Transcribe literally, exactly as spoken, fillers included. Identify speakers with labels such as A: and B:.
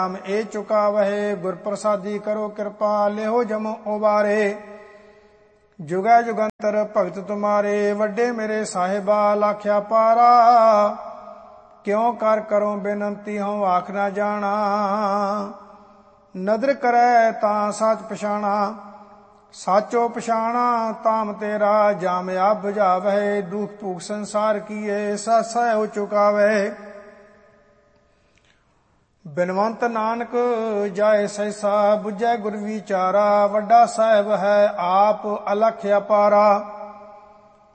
A: ਨਾਮ ਇਹ ਚੁਕਾਵਹਿ। ਗੁਰ ਪ੍ਰਸਾਦੀ ਕਰੋ ਕਿਰਪਾ, ਲਿਹੋ ਜਮ ਉਬਾਰੇ। ਜੁਗੈ ਜੁਗੰਤਰ ਭਗਤ ਤੁਮਾਰੇ, ਵੱਡੇ ਮੇਰੇ ਸਾਹਿਬਾ ਲਾਖਿਆ ਪਾਰਾ। ਕਿਉ ਕਰ ਕਰੋ ਬੇਨੰਤੀ, ਹਉ ਆਖ ਨਾ ਜਾਣਾ। ਨਦਰ ਕਰੈ ਤਾਂ ਸੱਚ ਪਛਾਣਾ, ਸਾਚੋ ਪਛਾਣਾ ਤਾਮ ਤੇਰਾ। ਜਾਮ ਆਪ ਬੁਝਾਵਹਿ, ਦੁਖ ਭੂਖ ਸੰਸਾਰ ਕੀਏ। ਸਚ ਸਹਿ ਚੁਕਾਵਹਿ। ਬਿਨਵੰਤ ਨਾਨਕ ਜਾਏ ਸਹਿਸਾ, ਬੁਝੈ ਗੁਰ ਵਿਚਾਰਾ। ਵੱਡਾ ਸਾਹਿਬ ਹੈ ਆਪ ਅਲਖ ਅਪਾਰਾ।